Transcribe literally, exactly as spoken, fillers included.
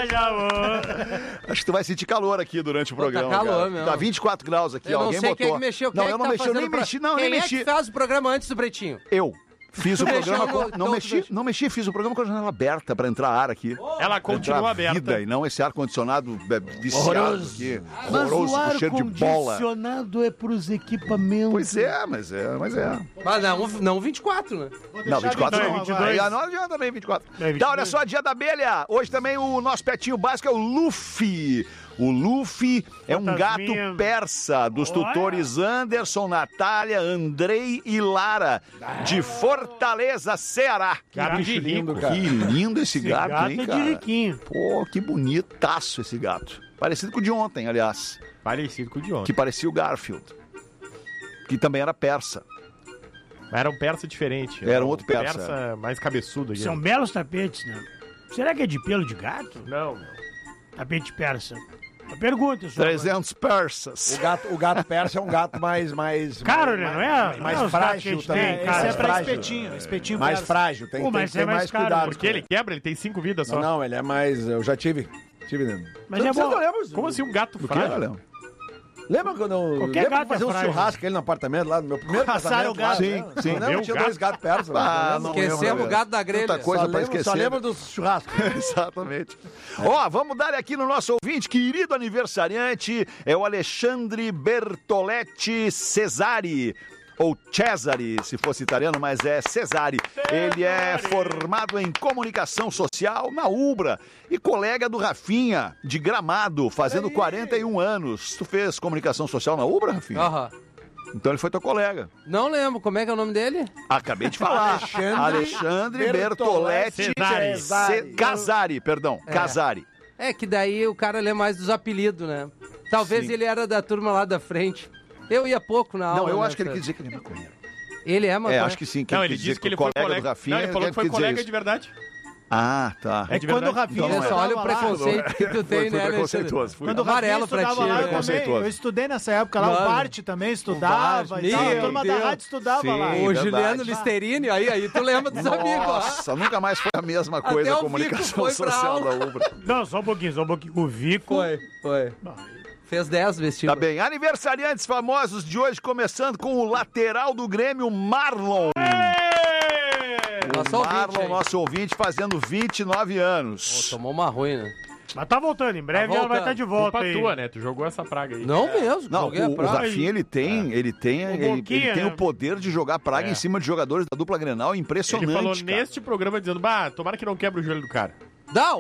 já vou. Acho que tu vai sentir calor aqui durante o programa. Tá calor cara. mesmo. Tá vinte e quatro graus aqui, Eu não alguém sei botou. quem é que mexeu. Quem Não, é que eu não tá mexi, eu nem fazendo mexi, pro- não, quem nem é mexi. que faz o programa antes do Pretinho? Eu. Fiz o Tu programa mexeu com... no- Não no mexi, outro- não mexi, fiz o programa com a janela aberta pra entrar ar aqui. Ela Pra continua entrar aberta. vida e não esse ar-condicionado é, viciado Horroroso. aqui. Mas Horroroso, o com cheiro de bola. ar-condicionado é pros equipamentos. Pois é, mas é, mas é. Mas não, não vinte e quatro, né? Não, vinte e quatro então, não. vinte e dois. Aí, não adianta também vinte e quatro. É, vinte e Tá, olha dois. só, dia da abelha. Hoje também o nosso petinho básico é o Luffy. O Luffy é um gato Fantasminha. persa dos tutores Anderson, Natália, Andrei e Lara, de Fortaleza, Ceará. Gato de rico. cara. Que lindo esse, Esse gato, gato hein, é de cara? riquinho. Pô, que bonitaço esse gato. Parecido com o de ontem, aliás. Parecido com o de Que ontem. parecia o Garfield. Que também era persa. Mas era um persa diferente. Era um outro persa. Persa mais cabeçudo. aqui. São belos tapetes, né? Será que é de pelo de gato? Não, meu. Tapete persa. A pergunta, só. trezentos persas. O gato, o gato persa é um gato mais... mais Caro, mais, né? Não é? Mais, não é os gatos que a frágil gente também. tem, Esse cara. é mais pra frágil. espetinho. Espetinho Mais persa. frágil, tem, Pô, tem mas que é ter mais mais caro, cuidado. Porque ele quebra, ele tem cinco vidas só. Não, não, ele é mais... Eu já tive. Tive, né? Mas é bom. Como assim um gato Do que, frágil? Léo? Lembra quando eu... Qualquer lembra gato fazer é um frágil. churrasco ali no apartamento, lá no meu primeiro Caçaram casamento? o gato. lá, Sim, né? sim. Não lembra? Meu Tinha gato? dois gatos persas. Ah, né? não Esquecemos lembro, o gato da grelha. Tanta coisa Só pra lembra, esquecer. só lembra dos churrascos. Exatamente. Ó, vamos dar aqui no nosso ouvinte, querido aniversariante, é o Alexandre Bertoletti Cesari. Ou Cesare, se fosse italiano, mas é Cesare. Ele é formado em comunicação social na Ubra e colega do Rafinha, de Gramado, fazendo quarenta e um anos. Tu fez comunicação social na Ubra, Rafinha? Aham. Então ele foi teu colega. Não lembro. Como é que é o nome dele? Acabei de falar. Alexandre Alexandre Bertoletti Cesari. Ce- Casari, perdão, É. Casari. É que daí o cara lê mais dos apelidos, né? Talvez Sim. ele era da turma lá da frente. Eu ia pouco na aula. Não, eu né, acho que ele Fred? quis dizer que ele é maconheiro. Ele é maconheiro? É, acho que sim. Que Não, ele, ele quis dizer disse que ele o foi colega colega. do Rafinha. Não, ele falou que foi quis dizer colega isso. de verdade. Ah, tá. É de Quando o verdade. Rafinha Então não é. Só olha o estudava lá- preconceito que tu tem, Foi- foi né, preconceituoso, Alexandre? fui. Quando o Amarelo Rafinha pra estudava ti, lá, né? eu também, Preconceituoso. eu estudei nessa época lá, Mano, o Bart também estudava, Bart, e tal, meu a turma Deus. da rádio estudava Sim. lá. O verdade. Juliano Listerine, aí, aí tu lembra dos amigos, ó. Nossa, nunca mais foi a mesma coisa Até a o comunicação Vico foi pra social aula. da Ubra. Não, só um pouquinho, só um pouquinho. O Vico... Foi, foi. Fez dez vestidos. Tá bem. Aniversariantes famosos de hoje, começando com o lateral do Grêmio, Marlon. Nosso O ouvinte, Marlon, hein? nosso ouvinte, fazendo vinte e nove anos. Tomou uma ruim, né? Mas tá voltando, em breve Tá ela vai voltando. estar de volta Culpa aí. tua, né? Tu jogou essa praga aí. Não mesmo. Não, joguei a o, o praga. Rafinha, ele tem, ele tem, ele, ele Boquinha, tem né? o poder de jogar praga É. em cima de jogadores da dupla Grenal, impressionante, Ele falou cara. neste programa dizendo, bah, tomara que não quebre o joelho do cara. Não,